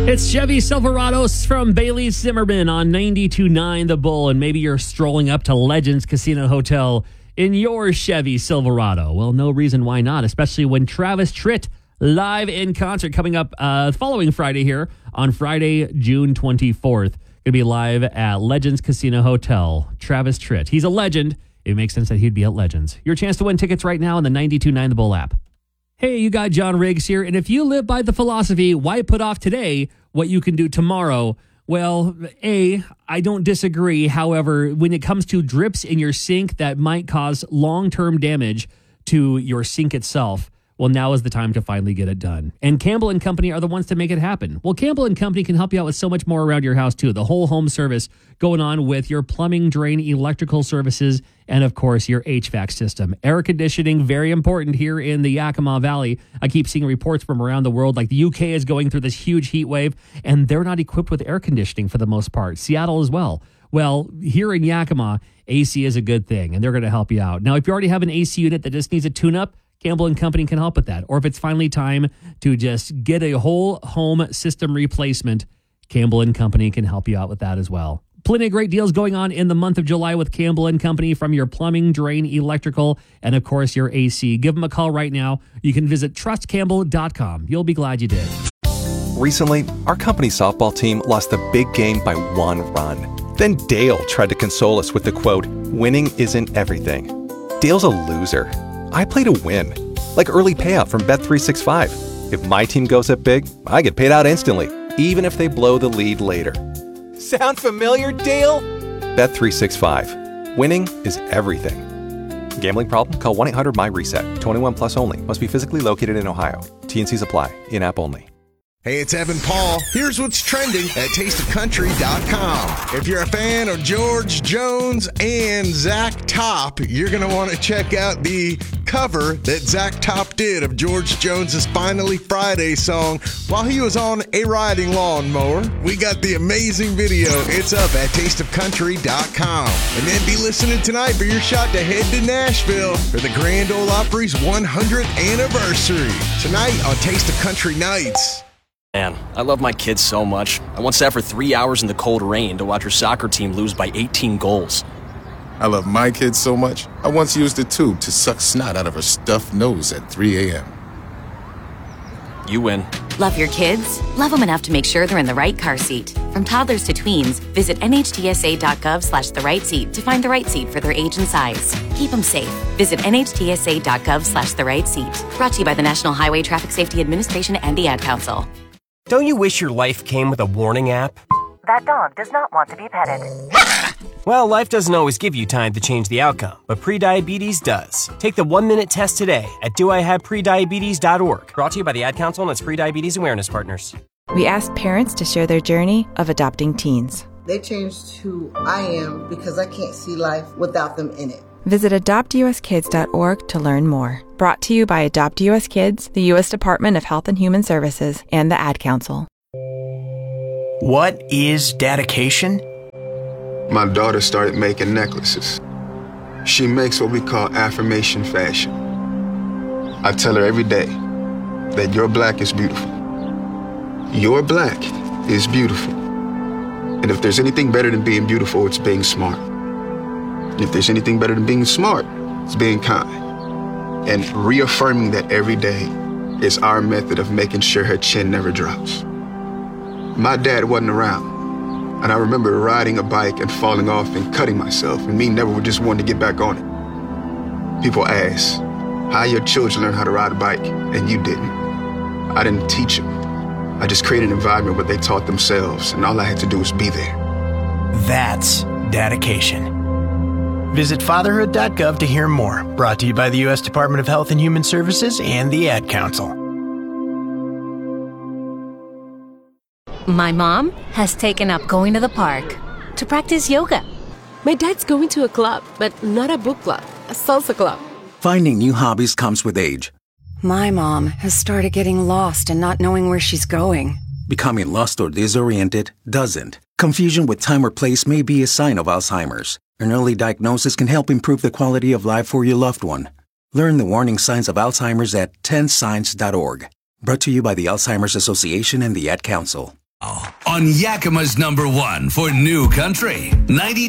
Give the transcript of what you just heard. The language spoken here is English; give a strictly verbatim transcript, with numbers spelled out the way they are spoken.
It's Chevy Silverados from Bailey Zimmerman on ninety-two point nine The Bull, and maybe you're strolling up to Legends Casino Hotel in your Chevy Silverado. Well, no reason why not, especially when Travis Tritt live in concert coming up uh, following Friday here on Friday, June twenty-fourth. Going to be live at Legends Casino Hotel. Travis Tritt. He's a legend. It makes sense that he'd be at Legends. Your chance to win tickets right now in the ninety-two point nine The Bull app. Hey, you got John Riggs here, and if you live by the philosophy, why put off today what you can do tomorrow? Well, A, I don't disagree. However, when it comes to drips in your sink that might cause long-term damage to your sink itself, well, now is the time to finally get it done. And Campbell and Company are the ones to make it happen. Well, Campbell and Company can help you out with so much more around your house, too. The whole home service going on with your plumbing, drain, electrical services, and, of course, your H V A C system. Air conditioning, very important here in the Yakima Valley. I keep seeing reports from around the world, like the U K is going through this huge heat wave, and they're not equipped with air conditioning for the most part. Seattle as well. Well, here in Yakima, A C is a good thing, and they're going to help you out. Now, if you already have an A C unit that just needs a tune-up, Campbell and Company can help with that. Or if it's finally time to just get a whole home system replacement, Campbell and Company can help you out with that as well. Plenty of great deals going on in the month of July with Campbell and Company, from your plumbing, drain, electrical, and of course your A C. Give them a call right now. You can visit trust campbell dot com. You'll be glad you did. Recently, our company softball team lost the big game by one run. Then Dale tried to console us with the quote, "Winning isn't everything." Dale's a loser. I play to win, like early payout from Bet three sixty-five. If my team goes up big, I get paid out instantly, even if they blow the lead later. Sound familiar, Dale? Bet three sixty-five. Winning is everything. Gambling problem? Call one eight hundred M Y reset. twenty-one plus only. Must be physically located in Ohio. T N Cs apply. In-app only. Hey, it's Evan Paul. Here's what's trending at taste of country dot com. If you're a fan of George Jones and Zach Top, you're going to want to check out the cover that Zach Top did of George Jones's Finally Friday song while he was on a riding lawnmower. We got the amazing video. It's up at taste of country dot com. And then be listening tonight for your shot to head to Nashville for the Grand Ole Opry's one hundredth anniversary. Tonight on Taste of Country Nights. Man, I love my kids so much. I once sat for three hours in the cold rain to watch her soccer team lose by eighteen goals. I love my kids so much, I once used a tube to suck snot out of her stuffed nose at three a.m. You win. Love your kids? Love them enough to make sure they're in the right car seat. From toddlers to tweens, visit N H T S A dot gov slash the right seat to find the right seat for their age and size. Keep them safe. Visit N H T S A dot gov slash the right seat. Brought to you by the National Highway Traffic Safety Administration and the Ad Council. Don't you wish your life came with a warning app? That dog does not want to be petted. Well, life doesn't always give you time to change the outcome, but prediabetes does. Take the one-minute test today at do I have prediabetes dot org. Brought to you by the Ad Council and its prediabetes awareness partners. We asked parents to share their journey of adopting teens. They changed who I am because I can't see life without them in it. Visit adopt U S kids dot org to learn more. Brought to you by Adopt U S Kids, the U S Department of Health and Human Services, and the Ad Council. What is dedication? My daughter started making necklaces. She makes what we call affirmation fashion. I tell her every day that your black is beautiful. Your black is beautiful. And if there's anything better than being beautiful, it's being smart. And if there's anything better than being smart, it's being kind. And reaffirming that every day is our method of making sure her chin never drops. My dad wasn't around, and I remember riding a bike and falling off and cutting myself, and me never just wanting to get back on it. People ask, how your children learn how to ride a bike, and you didn't. I didn't teach them. I just created an environment where they taught themselves, and all I had to do was be there. That's dedication. Visit fatherhood dot gov to hear more. Brought to you by the U S Department of Health and Human Services and the Ad Council. My mom has taken up going to the park to practice yoga. My dad's going to a club, but not a book club, a salsa club. Finding new hobbies comes with age. My mom has started getting lost and not knowing where she's going. Becoming lost or disoriented doesn't. Confusion with time or place may be a sign of Alzheimer's. An early diagnosis can help improve the quality of life for your loved one. Learn the warning signs of Alzheimer's at ten signs dot org. Brought to you by the Alzheimer's Association and the Ad Council. On Yakima's number one for New Country, ninety